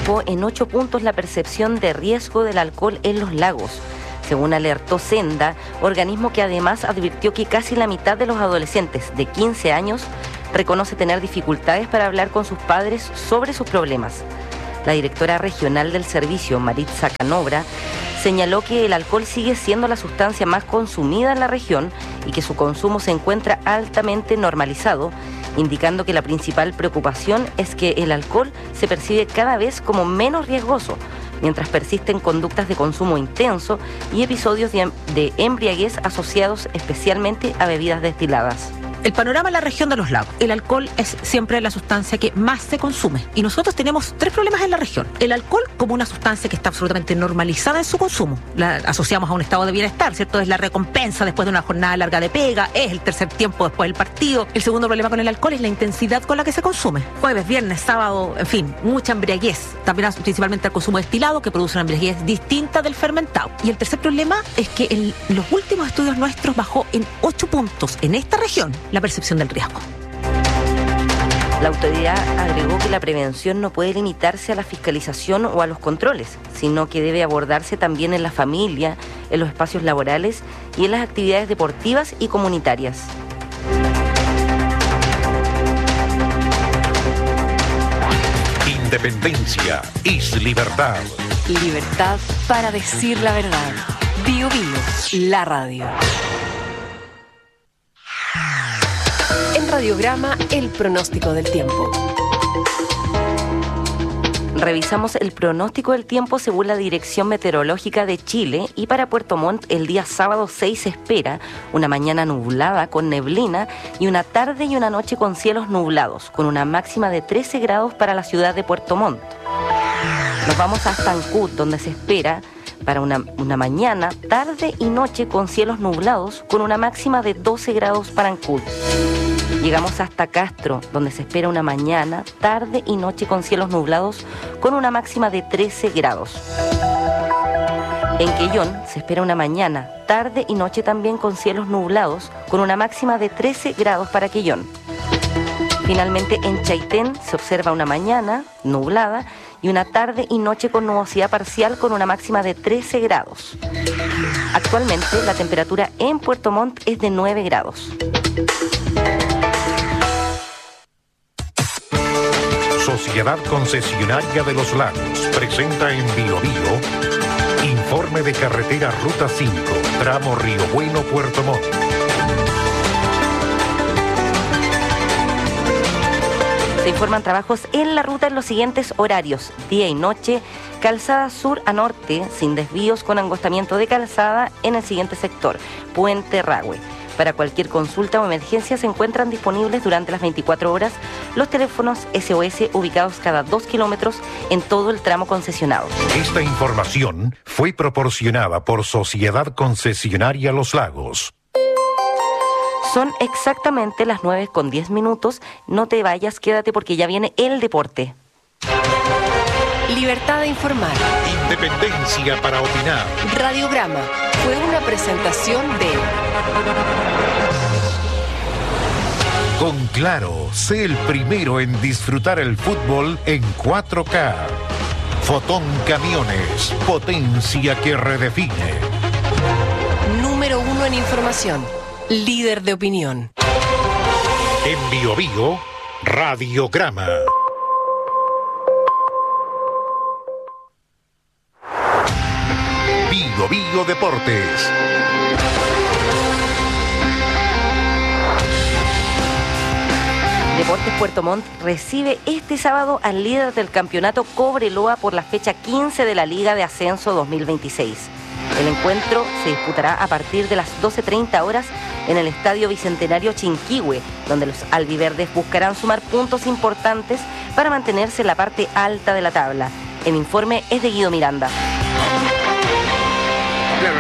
bajó en ocho puntos la percepción de riesgo del alcohol en los lagos, según alertó Senda, organismo que además advirtió que casi la mitad de los adolescentes de quince años reconoce tener dificultades para hablar con sus padres sobre sus problemas. La directora regional del servicio, Maritza Canobra, señaló que el alcohol sigue siendo la sustancia más consumida en la región y que su consumo se encuentra altamente normalizado, indicando que la principal preocupación es que el alcohol se percibe cada vez como menos riesgoso, mientras persisten conductas de consumo intenso y episodios de, de embriaguez asociados especialmente a bebidas destiladas. El panorama en la región de los lagos. El alcohol es siempre la sustancia que más se consume. Y nosotros tenemos tres problemas en la región. El alcohol como una sustancia que está absolutamente normalizada en su consumo. La asociamos a un estado de bienestar, ¿cierto? Es la recompensa después de una jornada larga de pega, es el tercer tiempo después del partido. El segundo problema con el alcohol es la intensidad con la que se consume. Jueves, viernes, sábado, en fin, mucha embriaguez. También principalmente el consumo destilado, que produce una embriaguez distinta del fermentado. Y el tercer problema es que en los últimos estudios nuestros bajó en ocho puntos en esta región la percepción del riesgo. La autoridad agregó que la prevención no puede limitarse a la fiscalización o a los controles, sino que debe abordarse también en la familia, en los espacios laborales y en las actividades deportivas y comunitarias. Independencia es libertad. Libertad para decir la verdad. Bio Bio, la radio. En Radiograma, el pronóstico del tiempo. Revisamos el pronóstico del tiempo según la Dirección Meteorológica de Chile y para Puerto Montt el día sábado seis se espera una mañana nublada con neblina y una tarde y una noche con cielos nublados, con una máxima de trece grados para la ciudad de Puerto Montt. Nos vamos hasta Ancud, donde se espera para una, una mañana, tarde y noche con cielos nublados, con una máxima de doce grados para Ancud. Llegamos hasta Castro, donde se espera una mañana, tarde y noche con cielos nublados, con una máxima de trece grados. En Quellón se espera una mañana, tarde y noche también con cielos nublados, con una máxima de trece grados para Quellón. Finalmente en Chaitén se observa una mañana nublada y una tarde y noche con nubosidad parcial con una máxima de trece grados. Actualmente la temperatura en Puerto Montt es de nueve grados. Sociedad Concesionaria de los Lagos presenta en Bio Bio informe de carretera Ruta cinco, tramo Río Bueno, Puerto Montt. Se informan trabajos en la ruta en los siguientes horarios: día y noche, calzada sur a norte, sin desvíos con angostamiento de calzada en el siguiente sector, Puente Rahue. Para cualquier consulta o emergencia se encuentran disponibles durante las veinticuatro horas los teléfonos S O S ubicados cada dos kilómetros en todo el tramo concesionado. Esta información fue proporcionada por Sociedad Concesionaria Los Lagos. Son exactamente las nueve con diez minutos. No te vayas, quédate porque ya viene el deporte. Libertad de informar. Independencia para opinar. Radiograma fue una presentación de... Con Claro, sé el primero en disfrutar el fútbol en cuatro K. Fotón Camiones, potencia que redefine. Número uno en información, líder de opinión. En Bio Bio, Radiograma. Bio Bio Deportes. Deportes Puerto Montt recibe este sábado al líder del campeonato Cobreloa por la fecha quince de la Liga de Ascenso dos mil veintiséis. El encuentro se disputará a partir de las doce treinta horas en el Estadio Bicentenario Chinquihue, donde los albiverdes buscarán sumar puntos importantes para mantenerse en la parte alta de la tabla. El informe es de Guido Miranda. Claro, el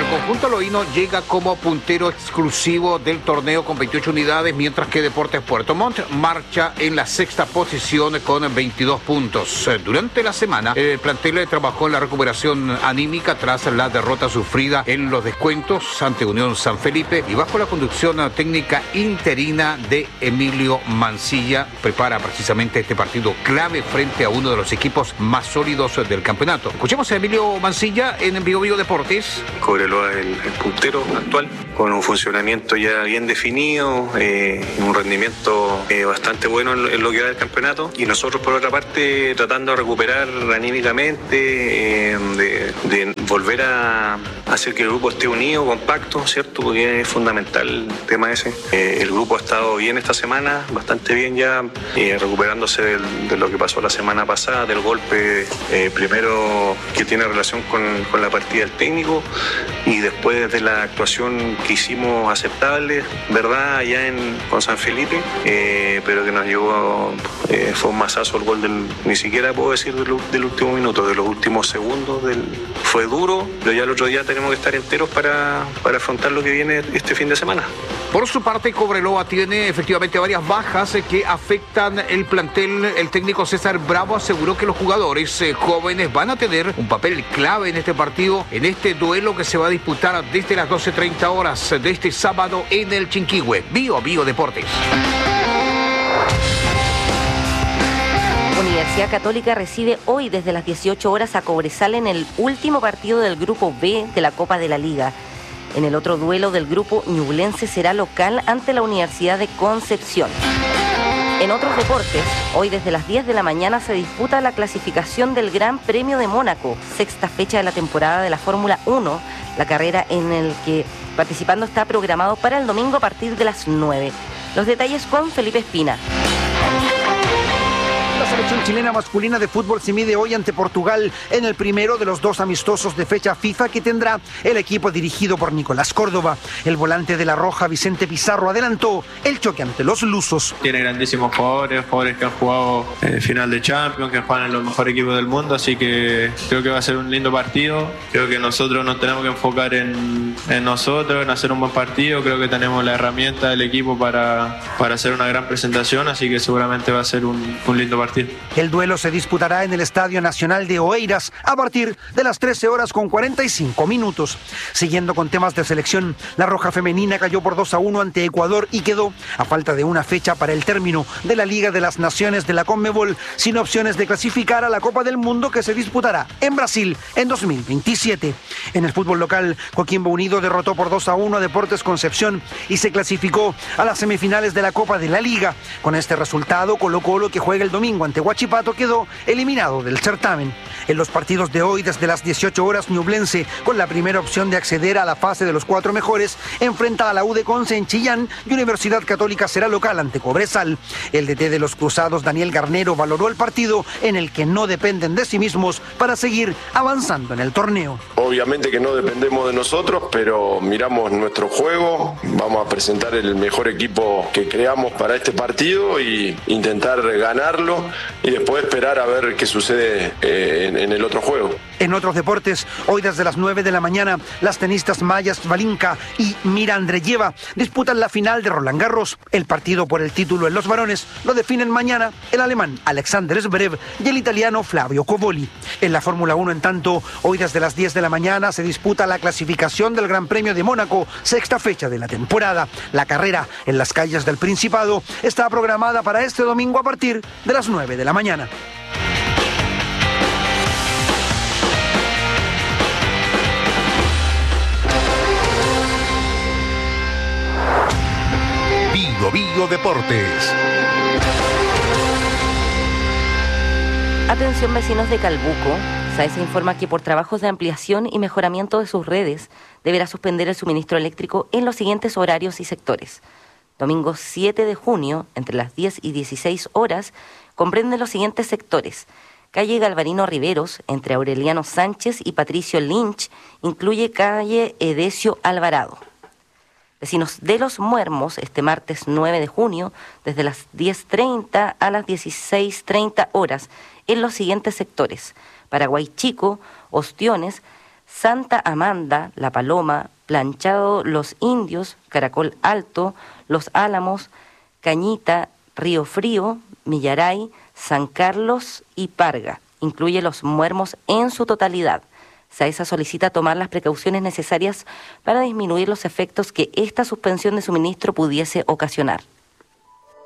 conjunto loíno llega como puntero exclusivo del torneo con veintiocho unidades, mientras que Deportes Puerto Montt marcha en la sexta posición con veintidós puntos. Durante la semana, el plantel trabajó en la recuperación anímica tras la derrota sufrida en los descuentos ante Unión San Felipe y bajo la conducción técnica interina de Emilio Mancilla, prepara precisamente este partido clave frente a uno de los equipos más sólidos del campeonato. Escuchemos a Emilio Mancilla en Bio Bio Deportes. Cobreloa es el, el puntero actual, con un funcionamiento ya bien definido, eh, un rendimiento eh, bastante bueno en, en lo que va del campeonato, y nosotros por otra parte tratando de recuperar anímicamente, eh, de, de volver a hacer que el grupo esté unido, compacto, ¿cierto? Porque es fundamental el tema ese. Eh, el grupo ha estado bien esta semana, bastante bien ya, eh, recuperándose del, de lo que pasó la semana pasada, del golpe eh, primero que tiene relación con, con la partida del técnico, y después de la actuación que hicimos aceptable, ¿verdad?, allá en, con San Felipe, eh, pero que nos llevó, eh, fue un masazo el gol del, ni siquiera puedo decir del, del último minuto, de los últimos segundos, del, fue duro, pero ya el otro día tenemos que estar enteros para, para afrontar lo que viene este fin de semana. Por su parte, Cobreloa tiene efectivamente varias bajas que afectan el plantel. El técnico César Bravo aseguró que los jugadores eh, jóvenes van a tener un papel clave en este partido, en este duelo que se va a disputar desde las doce treinta horas de este sábado en el Chinquihue. Bio Bio Deportes. Universidad Católica recibe hoy desde las dieciocho horas a Cobresal en el último partido del Grupo B de la Copa de la Liga. En el otro duelo del grupo, Ñublense será local ante la Universidad de Concepción. En otros deportes, hoy desde las diez de la mañana se disputa la clasificación del Gran Premio de Mónaco, sexta fecha de la temporada de la Fórmula uno, la carrera en el que participando está programado para el domingo a partir de las nueve. Los detalles con Felipe Espina. La selección chilena masculina de fútbol se mide hoy ante Portugal en el primero de los dos amistosos de fecha FIFA que tendrá el equipo dirigido por Nicolás Córdoba. El volante de la Roja, Vicente Pizarro, adelantó el choque ante los lusos. Tiene grandísimos jugadores, jugadores que han jugado eh, final de Champions, que juegan en los mejores equipos del mundo, así que creo que va a ser un lindo partido. Creo que nosotros nos tenemos que enfocar en, en nosotros, en hacer un buen partido. Creo que tenemos la herramienta del equipo para, para hacer una gran presentación, así que seguramente va a ser un, un lindo partido. El duelo se disputará en el Estadio Nacional de Oeiras a partir de las trece horas con cuarenta y cinco minutos. Siguiendo con temas de selección, la Roja Femenina cayó por dos a uno ante Ecuador y quedó, a falta de una fecha para el término de la Liga de las Naciones de la Conmebol, sin opciones de clasificar a la Copa del Mundo que se disputará en Brasil en dos mil veintisiete. En el fútbol local, Coquimbo Unido derrotó por dos a uno a Deportes Concepción y se clasificó a las semifinales de la Copa de la Liga. Con este resultado, Colo-Colo, que juega el domingo ante Huachipato, quedó eliminado del certamen. En los partidos de hoy, desde las dieciocho horas, Ñublense, con la primera opción de acceder a la fase de los cuatro mejores, enfrenta a la U de Conce en Chillán y Universidad Católica será local ante Cobresal. El D T de los Cruzados, Daniel Garnero, valoró el partido en el que no dependen de sí mismos para seguir avanzando en el torneo. Obviamente que no dependemos de nosotros, pero miramos nuestro juego, vamos a presentar el mejor equipo que creamos para este partido y intentar ganarlo y después esperar a ver qué sucede eh, en, en el otro juego. En otros deportes, hoy desde las nueve de la mañana, las tenistas Mayas Valinka y Mira Andreyeva disputan la final de Roland Garros. El partido por el título en los varones lo definen mañana el alemán Alexander Zverev y el italiano Flavio Covoli. En la Fórmula uno, en tanto, hoy desde las diez de la mañana se disputa la clasificación del Gran Premio de Mónaco, sexta fecha de la temporada. La carrera en las calles del Principado está programada para este domingo a partir de las nueve de la mañana. Bio Bio Deportes. Atención, vecinos de Calbuco. SAE se informa que por trabajos de ampliación y mejoramiento de sus redes deberá suspender el suministro eléctrico en los siguientes horarios y sectores. Domingo siete de junio, entre las diez y dieciséis horas, comprende los siguientes sectores. Calle Galvarino Riveros, entre Aureliano Sánchez y Patricio Lynch, incluye calle Edesio Alvarado. Vecinos de Los Muermos, este martes nueve de junio, desde las diez treinta a las dieciséis treinta horas, en los siguientes sectores: Paraguay Chico, Ostiones, Santa Amanda, La Paloma, Planchado Los Indios, Caracol Alto, Los Álamos, Cañita, Río Frío, Millaray, San Carlos y Parga. Incluye Los Muermos en su totalidad. SAESA solicita tomar las precauciones necesarias para disminuir los efectos que esta suspensión de suministro pudiese ocasionar.